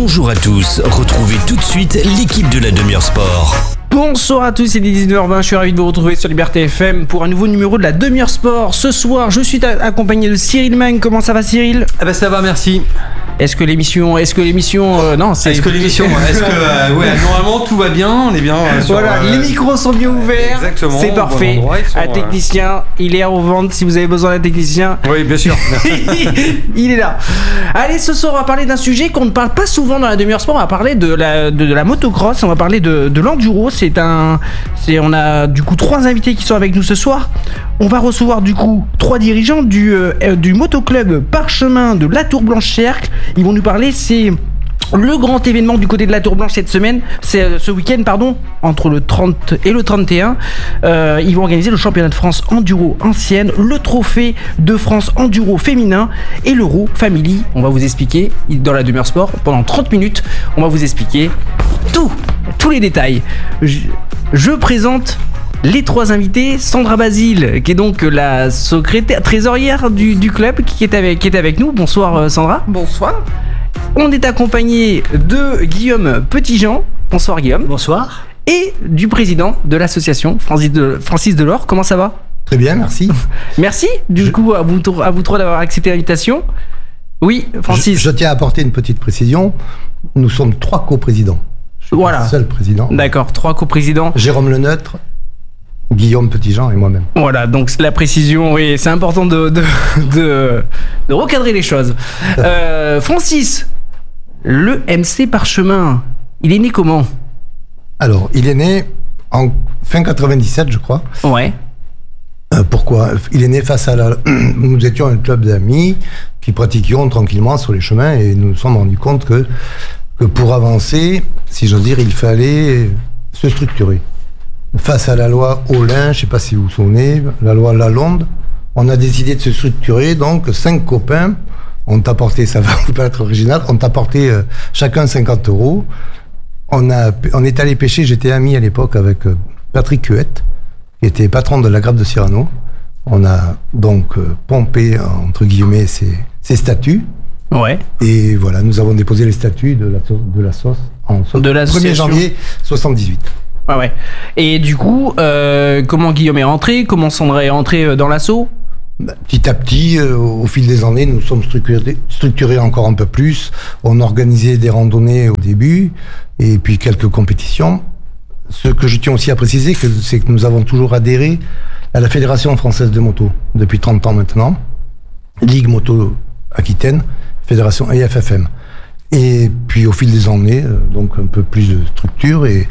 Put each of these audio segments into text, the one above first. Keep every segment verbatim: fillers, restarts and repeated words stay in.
Bonjour à tous, retrouvez tout de suite l'équipe de la demi-heure sport. Bonsoir à tous, il est dix-neuf heures vingt, je suis ravi de vous retrouver sur Liberté F M pour un nouveau numéro de la demi-heure sport. Ce soir, je suis accompagné de Cyril Mang. Comment ça va, Cyril ? Ah bah ça va, merci. Est-ce que l'émission, est-ce que l'émission, euh, non, c'est. Est-ce que l'émission, est-ce que, euh, ouais, normalement tout va bien, on est bien. Euh, sur, voilà, euh, les micros sont bien ouverts. Exactement. C'est parfait. Bon endroit, sont, un technicien, il est à vendre. Si vous avez besoin d'un technicien. Oui, bien sûr. Il est là. Allez, ce soir, on va parler d'un sujet qu'on ne parle pas souvent dans la demi-heure sport. On va parler de la, de, de la motocross. On va parler de, de l'enduro. C'est un, c'est, on a du coup trois invités qui sont avec nous ce soir. On va recevoir du coup trois dirigeants du, euh, du motoclub Parchemin de La Tour-Blanche-Cercle. Ils vont nous parler. C'est le grand événement du côté de La Tour-Blanche cette semaine, c'est ce week-end, pardon, entre le trente et le trente et un. Euh, ils vont organiser le championnat de France Enduro ancienne, le trophée de France Enduro féminin et l'Euro Family. On va vous expliquer dans la demi-heure sport, pendant trente minutes, on va vous expliquer tout, tous les détails. Je, je présente les trois invités. Sandra Basile, qui est donc la secrétaire trésorière du, du club, qui est, avec, qui est avec nous. Bonsoir Sandra. Bonsoir. On est accompagné de Guillaume Petitjean. Bonsoir Guillaume. Bonsoir. Et du président de l'association, Francis, de, Francis Delors. Comment ça va ? Très bien, merci. Merci du Je... coup à vous, à vous trois d'avoir accepté l'invitation. Oui, Francis. Je, je tiens à apporter une petite précision. Nous sommes trois coprésidents. Je suis voilà. le seul président. D'accord, trois coprésidents. Jérôme Leneutre, Guillaume Petitjean et moi-même. Voilà, donc la précision, oui, c'est important de, de, de, de recadrer les choses. Euh, Francis, le M C Parchemin, il est né comment ? Alors, il est né en fin quatre-vingt-dix-sept, je crois. Ouais. Euh, pourquoi ? Il est né face à la... Nous étions un club d'amis qui pratiquions tranquillement sur les chemins et nous nous sommes rendus compte que, que pour avancer, si j'ose dire, il fallait se structurer. Face à la loi Olin, je ne sais pas si vous vous souvenez, la loi Lalonde, on a décidé de se structurer, donc cinq copains ont apporté, ça va pas être original, ont apporté euh, chacun cinquante euros. On, a, on est allé pêcher, j'étais ami à l'époque avec euh, Patrick Cuette, qui était patron de la grappe de Cyrano. On a donc euh, pompé, entre guillemets, ces, ces statuts. Ouais. Et voilà, nous avos déposé les statuts de la, de la sauce en de premier janvier soixante-dix-huit. Ouais, ouais. Et du coup, euh, comment Guillaume est rentré ? Comment Sandra est rentré dans l'assaut ? Bah, petit à petit, euh, au fil des années, nous sommes structurés, structurés encore un peu plus. On organisait des randonnées au début, et puis quelques compétitions. Ce que je tiens aussi à préciser, que, c'est que nous avons toujours adhéré à la Fédération française de moto depuis trente ans maintenant. Ligue Moto Aquitaine, Fédération et F F M. Et puis au fil des années, euh, donc un peu plus de structure et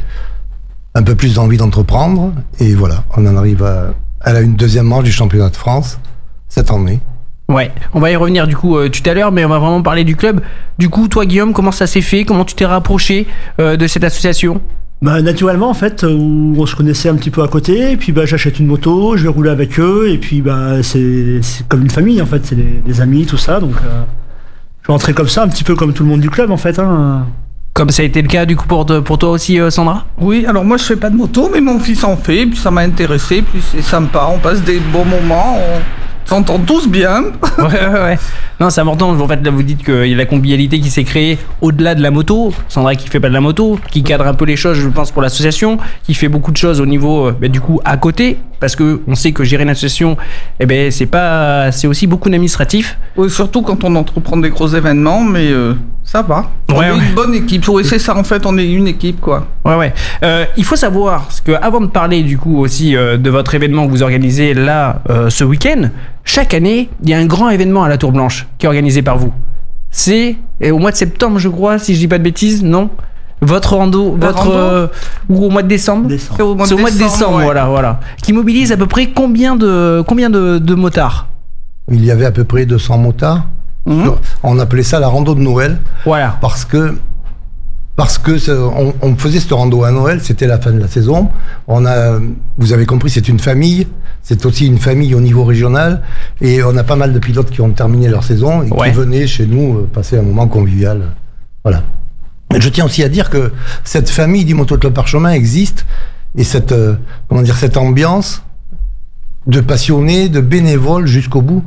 un peu plus d'envie d'entreprendre, et voilà, on en arrive à, à la une deuxième manche du championnat de France cette année. Ouais, on va y revenir du coup euh, tout à l'heure, mais on va vraiment parler du club. Du coup, toi Guillaume, comment ça s'est fait ? Comment tu t'es rapproché euh, de cette association ? Bah naturellement en fait, où on se connaissait un petit peu à côté, et puis bah j'achète une moto, je vais rouler avec eux, et puis bah c'est, c'est comme une famille en fait, c'est des, des amis, tout ça, donc euh, je suis rentré comme ça, un petit peu comme tout le monde du club en fait, hein. Comme ça a été le cas du coup pour, pour toi aussi euh, Sandra ? Oui, alors moi je fais pas de moto, mais mon fils en fait, puis ça m'a intéressé, puis c'est sympa, on passe des bons moments, on s'entend tous bien. Ouais, ouais, ouais. Non, c'est important. En fait, là, vous dites qu'il y a la convivialité qui s'est créée au-delà de la moto. Sandra qui fait pas de la moto, qui cadre un peu les choses, je pense, pour l'association, qui fait beaucoup de choses au niveau, bah, du coup, à côté, parce que on sait que gérer une association, eh ben, c'est pas, c'est aussi beaucoup d'administratif. Oui, surtout quand on entreprend des gros événements, mais euh, ça va. On ouais, est ouais. une bonne équipe. Oui, c'est ça, en fait, on est une équipe, quoi. Ouais, ouais. Euh, il faut savoir, parce que avant de parler, du coup, aussi euh, de votre événement que vous organisez là, euh, ce week-end, chaque année, il y a un grand événement à la Tour-Blanche qui est organisé par vous. C'est au mois de septembre, je crois, si je dis pas de bêtises, non ? Votre rando, La votre rando euh, ou au mois de décembre. décembre. C'est au mois C'est de au mois de décembre, décembre, ouais. voilà, voilà. Qui mobilise à peu près combien de combien de, de motards ? Il y avait à peu près deux cents motards. Mmh. On appelait ça la rando de Noël. Voilà. Parce que parce que ça, on, on faisait ce rando à Noël, c'était la fin de la saison. On a, vous avez compris, c'est une famille. C'est aussi une famille au niveau régional, et on a pas mal de pilotes qui ont terminé leur saison et ouais. qui venaient chez nous euh, passer un moment convivial. Voilà. Je tiens aussi à dire que cette famille du Motoclub Parchemin existe, et cette euh, comment dire cette ambiance de passionnés, de bénévoles jusqu'au bout,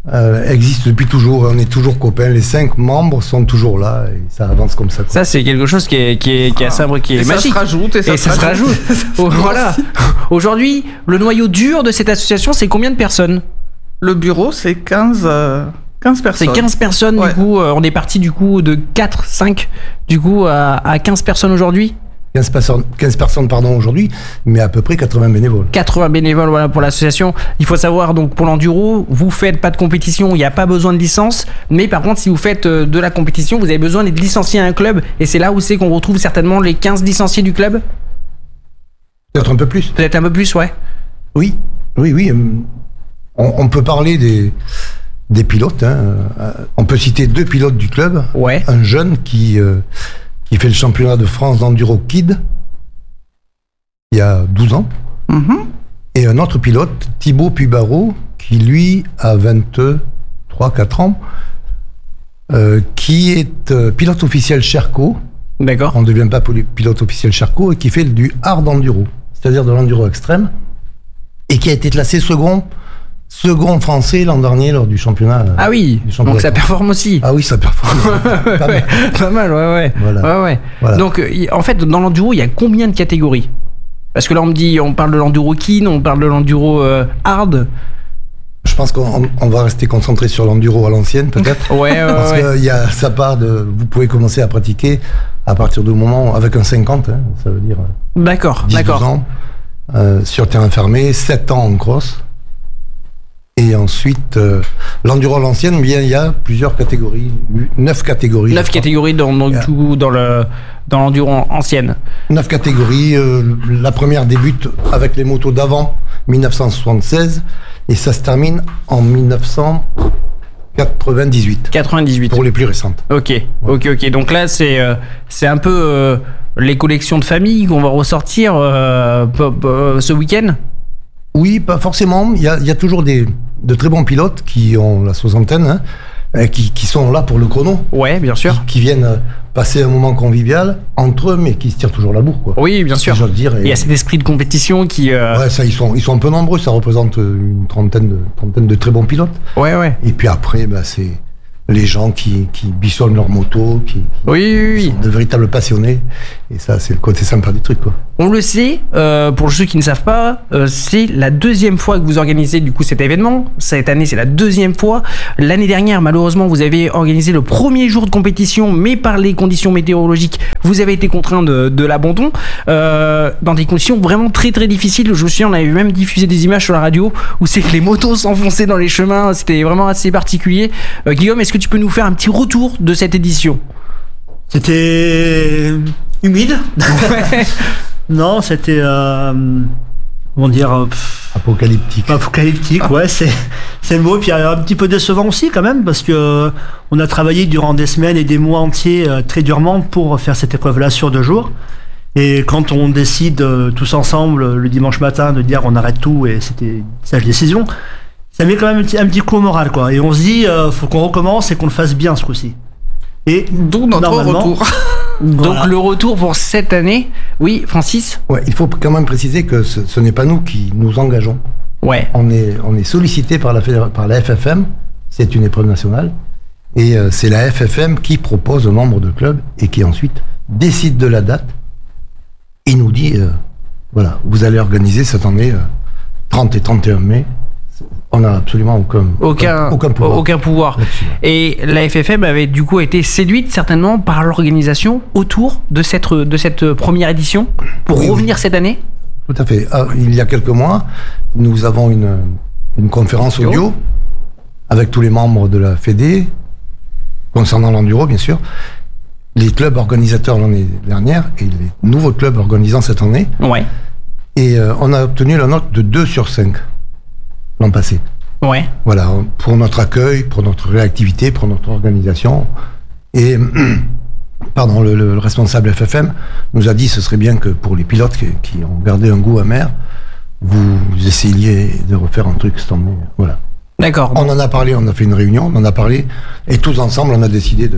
euh, existe depuis toujours. On est toujours copains. Les cinq membres sont toujours là et ça avance comme ça. Quoi. Ça, c'est quelque chose qui est, qui est, qui est assez imbriqué, qui est Et ça magique. se rajoute, et ça et se ça se rajoute. Oh, voilà. Aujourd'hui, le noyau dur de cette association, c'est combien de personnes? Le bureau, c'est quinze, euh, quinze personnes. C'est quinze personnes, Ouais. du coup. euh, on est parti, du coup, de quatre, cinq, du coup, à, à quinze personnes aujourd'hui. quinze personnes, quinze personnes pardon, aujourd'hui, mais à peu près quatre-vingts bénévoles. quatre-vingts bénévoles, voilà, pour l'association. Il faut savoir, donc, pour l'enduro, vous faites pas de compétition, il n'y a pas besoin de licence. Mais par contre, si vous faites euh, de la compétition, vous avez besoin d'être licencié à un club. Et c'est là où c'est qu'on retrouve certainement les quinze licenciés du club. Peut-être un peu plus. Peut-être un peu plus, ouais. Oui, oui, oui. euh, On, on peut parler des, des pilotes. Hein. Euh, On peut citer deux pilotes du club. Ouais. Un jeune qui, euh, qui fait le championnat de France d'Enduro Kid il y a douze ans. Mhm. Et un autre pilote, Thibaut Pubaro, qui lui a vingt-trois quatre ans, euh, qui est euh, pilote officiel Sherco. D'accord. On ne devient pas poli- pilote officiel Sherco et qui fait du hard enduro, c'est-à-dire de l'enduro extrême, et qui a été classé second, second français l'an dernier lors du championnat. Ah oui, du championnat donc ça de France. performe aussi. Ah oui, ça performe. Pas mal. Pas mal, ouais, ouais. Voilà. Ouais, ouais. Voilà. Donc, euh, y- en fait, dans l'enduro, il y a combien de catégories? Parce que là, on me dit, on parle de l'enduro keen, on parle de l'enduro euh, hard. Je pense qu'on on va rester concentré sur l'enduro à l'ancienne, peut-être. Ouais, ouais, Parce ouais. qu'il y a sa part de. Vous pouvez commencer à pratiquer à partir du moment. Avec un cinquante, hein, ça veut dire D'accord, dix-douze d'accord. ans, euh, sur terrain fermé, sept ans en cross. Et ensuite, euh, l'enduro à l'ancienne, bien, il y a plusieurs catégories, neuf catégories. je Neuf crois. catégories dans, dans, Yeah. tout, dans, le, dans l'enduro ancienne. Neuf catégories. euh, la première débute avec les motos d'avant, dix-neuf cent soixante-seize, et ça se termine en dix-neuf cent quatre-vingt-dix-huit, quatre-vingt-dix-huit. pour les plus récentes. Ok, ok, ok. Donc là, c'est euh, c'est un peu euh, les collections de famille qu'on va ressortir euh, p- p- ce week-end. Oui, pas forcément. Il y a, il y a toujours des, de très bons pilotes qui ont la soixantaine, hein, euh, qui, qui sont là pour le chrono, Ouais, bien sûr. qui, qui viennent euh, passer un moment convivial entre eux, mais qui se tirent toujours la bourre, quoi. Oui, bien sûr. Si j'ose dire. Il y Et- a cet esprit de compétition qui. euh, Ouais, ça, ils sont, ils sont un peu nombreux. Ça représente euh, une trentaine de, trentaine de très bons pilotes. Ouais, ouais. Et puis après, bah, c'est les gens qui, qui bichonnent leur moto, qui, qui Oui, oui, oui. sont de véritables passionnés. Et ça, c'est le côté sympa du truc, quoi. On le sait, euh, pour ceux qui ne savent pas, euh, c'est la deuxième fois que vous organisez du coup cet événement. Cette année, c'est la deuxième fois. L'année dernière, malheureusement, vous avez organisé le premier jour de compétition, mais par les conditions météorologiques, vous avez été contraint de, de l'abandon. Euh, dans des conditions vraiment très très difficiles. Je me souviens, on avait même diffusé des images sur la radio où c'est que les motos s'enfonçaient dans les chemins. C'était vraiment assez particulier. Euh, Guillaume, est-ce que tu peux nous faire un petit retour de cette édition? C'était humide. Non, c'était euh, comment dire euh, pff, Apocalyptique. apocalyptique. Ouais, c'est c'est le mot. Puis euh, un petit peu décevant aussi quand même parce que euh, on a travaillé durant des semaines et des mois entiers euh, très durement pour faire cette épreuve-là sur deux jours. Et quand on décide euh, tous ensemble euh, le dimanche matin de dire on arrête tout et c'était une sage décision, ça met quand même un petit, un petit coup au moral, quoi. Et on se dit euh, faut qu'on recommence et qu'on le fasse bien ce coup-ci. Et D'où notre normalement, retour. Donc Voilà. le retour pour cette année, oui, Francis? Ouais, il faut quand même préciser que ce, ce n'est pas nous qui nous engageons. Ouais. On est, on est sollicité par la, fédéra- par la F F M, c'est une épreuve nationale, et euh, c'est la F F M qui propose aux membres de club et qui ensuite décide de la date et nous dit, euh, voilà, vous allez organiser cette année euh, trente et trente et un mai. On n'a absolument aucun, Aucun, aucun pouvoir. aucun pouvoir. là-dessus. Et la F F M avait du coup été séduite certainement par l'organisation autour de cette, de cette première édition pour Oui, oui. revenir cette année. Tout à fait. Ah, il y a quelques mois, nous avons une, une conférence audio avec tous les membres de la Fédé, concernant l'enduro, bien sûr, les clubs organisateurs l'année dernière et les nouveaux clubs organisant cette année. Ouais. Et euh, on a obtenu la note de deux sur cinq l'an passé. Ouais. Voilà, pour notre accueil, pour notre réactivité, pour notre organisation. Et, pardon, le, le responsable F F M nous a dit ce serait bien que pour les pilotes qui, qui ont gardé un goût amer, vous essayiez de refaire un truc cette année. Voilà. D'accord. On en a parlé, on a fait une réunion, on en a parlé, et tous ensemble, on a décidé de,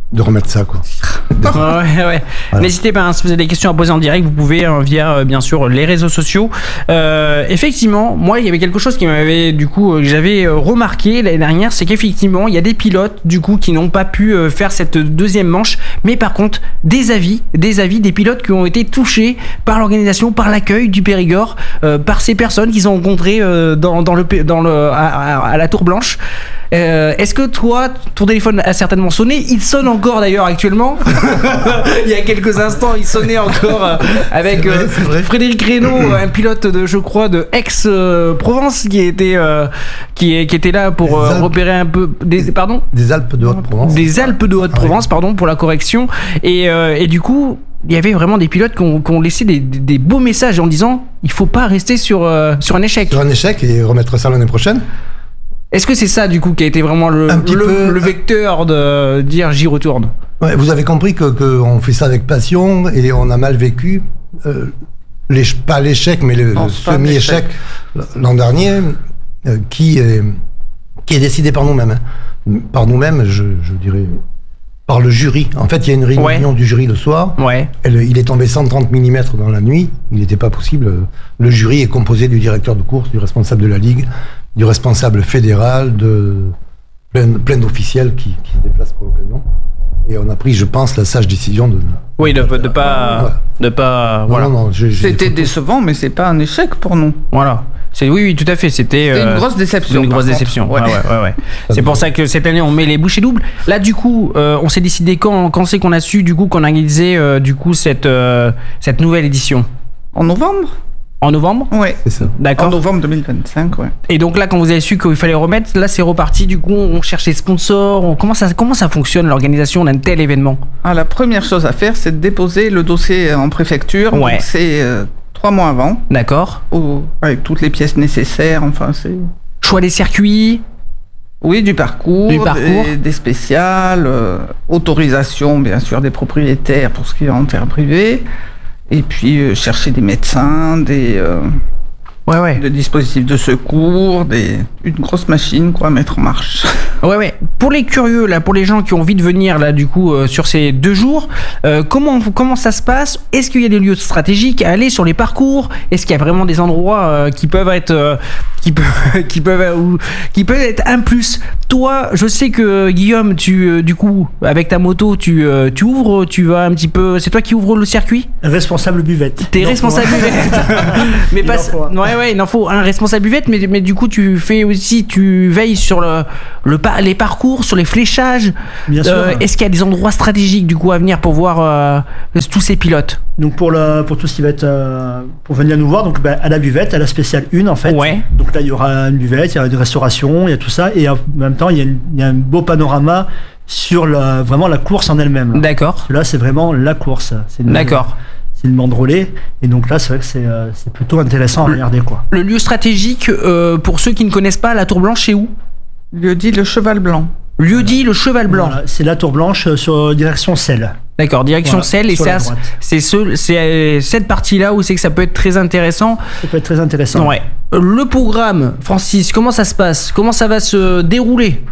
de remettre ça, quoi. Ouais, ouais. Voilà. N'hésitez pas, hein, si vous avez des questions à poser en direct, vous pouvez euh, via euh, bien sûr les réseaux sociaux. Euh, effectivement, moi il y avait quelque chose qui m'avait du coup euh, que j'avais euh, remarqué l'année dernière, c'est qu'effectivement il y a des pilotes du coup qui n'ont pas pu euh, faire cette deuxième manche, mais par contre des avis, des avis des pilotes qui ont été touchés par l'organisation, par l'accueil du Périgord, euh, par ces personnes qu'ils ont rencontrées euh, dans, dans le dans le à, à, à la Tour Blanche. Euh, est-ce que toi, ton téléphone a certainement sonné? Il sonne encore d'ailleurs actuellement. Il y a quelques instants, il sonnait encore euh, avec C'est vrai, euh, c'est vrai. Frédéric Reynaud, un pilote de, je crois, de Aix-Provence, qui était euh, qui, qui était là pour euh, Alpes. repérer un peu des pardon Des Alpes de Haute-Provence. des Alpes de Haute-Provence, pardon pour la correction. Et, euh, et du coup, il y avait vraiment des pilotes qui ont, qui ont laissé des, des, des beaux messages en disant il faut pas rester sur euh, sur un échec. Sur un échec et remettre ça l'année prochaine. Est-ce que c'est ça du coup qui a été vraiment le, Un petit le, peu. le vecteur de dire j'y retourne? Ouais, vous avez compris que qu'on fait ça avec passion et on a mal vécu. Euh, l'éche- pas l'échec, mais le, Non, le c'est pas un semi-échec l'an dernier, euh, qui, est, qui est décidé par nous-mêmes. hein. Par nous-mêmes, je, je dirais, par le jury. En fait, il y a une réunion Ouais. du jury le soir. Ouais. Elle- il est tombé cent trente millimètres dans la nuit. Il n'était pas possible. Le jury est composé du directeur de course, du responsable de la ligue, du responsable fédéral, de plein, plein d'officiels qui, qui se déplacent pour l'occasion. Et on a pris, je pense, la sage décision de. Oui, de, de pas, Ouais. de pas, Non, voilà, non, non, j'ai- j'ai des C'était photos. décevant, mais c'est pas un échec pour nous. voilà. C'est oui, oui, tout à fait. C'était C'était euh, une grosse déception. une par grosse contre. déception. Ouais. Ouais, ouais, ouais, ouais. C'est pour ça que cette année on met les bouchées doubles. Là, du coup, euh, on s'est décidé quand, quand c'est qu'on a su du coup qu'on organisait euh, du coup cette euh, cette nouvelle édition En novembre? en novembre. Ouais. C'est ça. En D'accord. novembre deux mille vingt-cinq, ouais. Et donc là, quand vous avez su qu'il fallait remettre, là c'est reparti. Du coup, on cherche les sponsors. On, comment ça comment ça fonctionne l'organisation d'un tel événement? Ah, la première chose à faire, c'est de déposer le dossier en préfecture. Ouais. Donc c'est euh, trois mois avant, D'accord. au- avec toutes les pièces nécessaires. Enfin, c'est. Choix des circuits. Oui, du parcours, Du parcours. Des, des spéciales, euh, autorisation bien sûr des propriétaires pour ce qui est en terre privée, et puis euh, chercher des médecins, des, euh, Ouais, ouais. des dispositifs de secours, des, une grosse machine quoi à mettre en marche. Ouais, ouais. Pour les curieux, là, pour les gens qui ont envie de venir, là, du coup, euh, sur ces deux jours, euh, comment, comment ça se passe? Est-ce qu'il y a des lieux stratégiques à aller sur les parcours? Est-ce qu'il y a vraiment des endroits euh, qui peuvent être, euh, qui peuvent, qui peuvent, euh, ou- qui peuvent être un plus? Toi, je sais que Guillaume, tu, euh, du coup, avec ta moto, tu, euh, tu ouvres, tu vas un petit peu. C'est toi qui ouvres le circuit? Responsable buvette. T'es Il en responsable faut un. buvette. Mais Il pas. en faut un. Ouais, ouais, il en faut un responsable buvette, mais, mais du coup, tu fais aussi, tu veilles sur le, le par- les parcours, sur les fléchages. Bien sûr. Euh, Est-ce qu'il y a des endroits stratégiques du coup à venir pour voir euh, tous ces pilotes? Donc pour, le, pour tout ce qui va être euh, pour venir nous voir, donc bah, à la buvette, à la spéciale un en fait. Ouais. Donc là il y aura une buvette, il y aura une restauration, il y a tout ça, et en même temps il y a, une- il y a un beau panorama sur la, vraiment la course en elle-même. Là, D'accord. Là, c'est vraiment la course. C'est une- D'accord. C'est une mandrolée, et donc là c'est vrai que c'est euh, c'est plutôt intéressant à regarder quoi. Le lieu stratégique, euh, pour ceux qui ne connaissent pas, la Tour Blanche, c'est où? Lieu dit le cheval blanc. Lieu dit le Cheval Blanc. Voilà, c'est la Tour Blanche euh, sur direction Selle. D'accord, direction Voilà, Selle, et sur c'est la à- droite. c'est ce, c'est euh, cette partie-là où c'est que ça peut être très intéressant. Ça peut être très intéressant. Ouais. Le programme, Francis, comment ça se passe? Comment ça va se dérouler?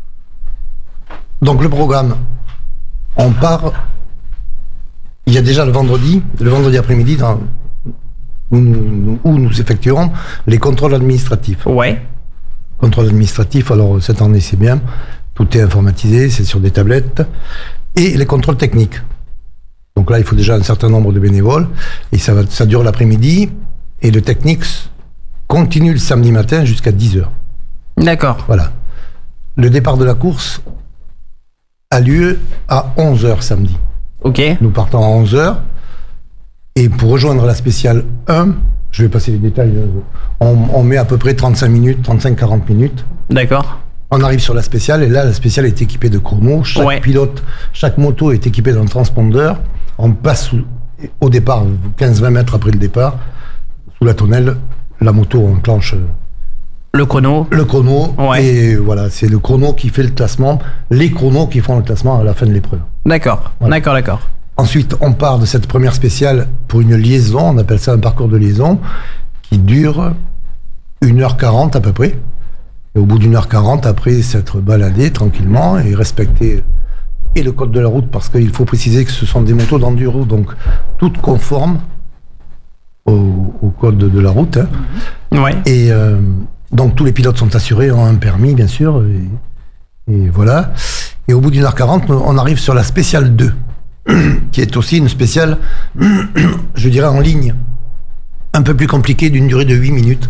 Donc le programme, on part. Il y a déjà le vendredi, le vendredi après-midi, dans- où, nous, où nous effectuerons les contrôles administratifs. Ouais. Contrôle administratif, alors cette année c'est bien, tout est informatisé, c'est sur des tablettes, et les contrôles techniques. Donc là il faut déjà un certain nombre de bénévoles, et ça, va, ça dure l'après-midi, et le technique continue le samedi matin jusqu'à dix heures. D'accord. Voilà. Le départ de la course a lieu à onze heures samedi. Ok. Nous partons à onze heures, et pour rejoindre la spéciale un, je vais passer les détails, euh, on, on met à peu près trente-cinq minutes, trente-cinq à quarante minutes. D'accord. On arrive sur la spéciale, et là, la spéciale est équipée de chronos. Chaque Ouais. pilote, chaque moto est équipée d'un transpondeur. On passe sous- au départ, quinze à vingt mètres après le départ, sous la tonnelle, la moto enclenche Le chrono. le chrono. Ouais. Et voilà, c'est le chrono qui fait le classement, les chronos qui font le classement à la fin de l'épreuve. D'accord. Voilà. D'accord, d'accord. Ensuite, on part de cette première spéciale pour une liaison, on appelle ça un parcours de liaison, qui dure une heure quarante à peu près. Et au bout d'une heure quarante, après s'être baladé tranquillement et respecter et le code de la route, parce qu'il faut préciser que ce sont des motos d'enduro, donc toutes conformes au, au code de la route. Hein. Ouais. Et euh, donc tous les pilotes sont assurés, ont un permis bien sûr, et, et voilà. Et au bout d'une heure quarante, on arrive sur la spéciale deux, qui est aussi une spéciale, je dirais en ligne, un peu plus compliquée, d'une durée de huit minutes.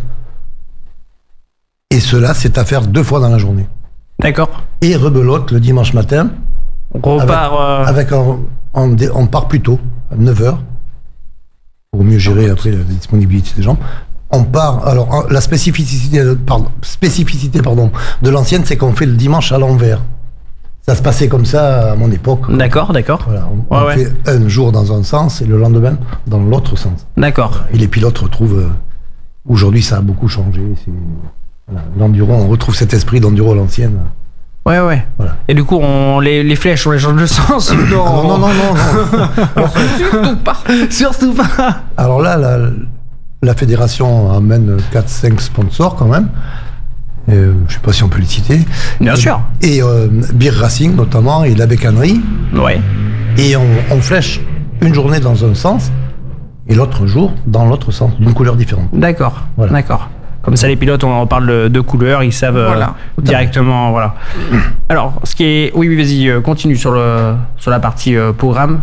Et cela, c'est à faire deux fois dans la journée. D'accord. Et rebelote le dimanche matin. On repart. Avec, euh... avec un, on, on part plus tôt, à neuf heures, pour mieux gérer après la disponibilité des gens. On part. Alors, la spécificité, pardon, spécificité pardon, de l'ancienne, c'est qu'on fait le dimanche à l'envers. Ça se passait comme ça à mon époque. D'accord, d'accord. Voilà, on, Ouais, on ouais. fait un jour dans un sens et le lendemain dans l'autre sens. D'accord. Et les pilotes retrouvent. euh, Aujourd'hui, ça a beaucoup changé. C'est, voilà, l'enduro, on retrouve cet esprit d'enduro à l'ancienne. Ouais, ouais. Voilà. Et du coup, on, les, les flèches, on les change de sens ou non? Ah, non, non, non, non. non. Surtout pas. Surtout pas. Alors là, la, la fédération amène quatre cinq sponsors quand même. Euh, je ne sais pas si on peut les citer. Bien et, sûr. Et euh, Beer Racing notamment, et la bécannerie. Ouais. Et on, on flèche une journée dans un sens et l'autre jour dans l'autre sens, d'une couleur différente. D'accord. Voilà. D'accord. Comme ça, les pilotes, on parle de, de couleurs, ils savent euh, Voilà. directement. Voilà. Alors, ce qui est. Oui, oui, vas-y, euh, continue sur, le, sur la partie euh, programme.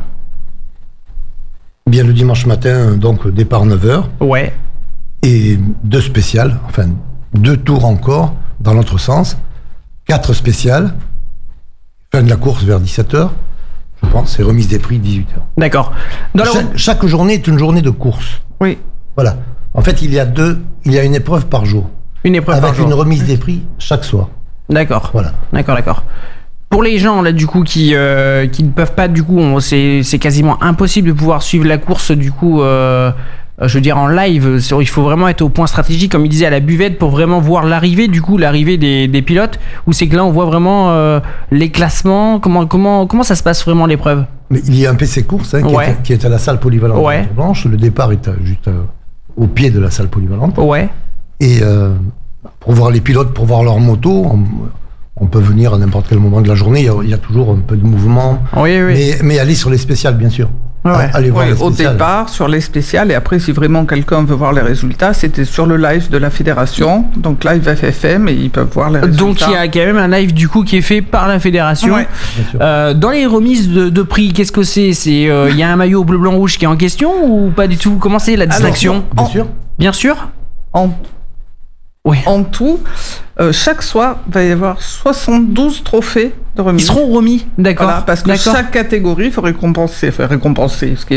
Bien le dimanche matin, donc départ neuf heures. Ouais. Et deux spéciales, enfin deux tours encore dans l'autre sens, quatre spéciales, fin de la course vers dix-sept heures, je pense, et remise des prix dix-huit heures. D'accord. Dans la- Chaque, chaque journée est une journée de course. Oui. Voilà. En fait, il y a deux, il y a une épreuve par jour, Une épreuve par avec jour. une remise des prix chaque soir. D'accord. Voilà. D'accord, d'accord. Pour les gens là du coup qui euh, qui ne peuvent pas du coup, on- c'est c'est quasiment impossible de pouvoir suivre la course du coup. Euh, je veux dire en live, c'est- il faut vraiment être au point stratégique, comme il disait à la buvette, pour vraiment voir l'arrivée, du coup l'arrivée des, des pilotes. Ou c'est que là on voit vraiment euh, les classements. Comment comment comment ça se passe vraiment l'épreuve? Mais il y a un P C course hein, qui, Ouais. est, qui est à la salle polyvalente Ouais. de Blanche. Le départ est à- juste euh, au pied de la salle polyvalente. Ouais. Et euh, pour voir les pilotes, pour voir leur moto, on, on peut venir à n'importe quel moment de la journée. Il y a, il y a toujours un peu de mouvement. Oui, oui. Mais, mais aller sur les spéciales, bien sûr. Ouais, ouais. Allez voir Oui, les au spéciales. départ, sur les spéciales, et après, si vraiment quelqu'un veut voir les résultats, c'était sur le live de la fédération, donc live F F M, et ils peuvent voir les résultats. Donc il y a quand même un live du coup qui est fait par la fédération. Ouais. Bien sûr. Euh, dans les remises de, de prix, qu'est-ce que c'est? C'est euh, il y a un maillot bleu blanc rouge qui est en question ou pas du tout? Comment c'est la distinction? Bien sûr. Bien sûr. En, Oui. en tout, euh, chaque soir, il va y avoir soixante-douze trophées de Ils remise. seront remis, d'accord. Voilà, parce que D'accord. chaque catégorie, il faut récompenser, faut récompenser, ce qui est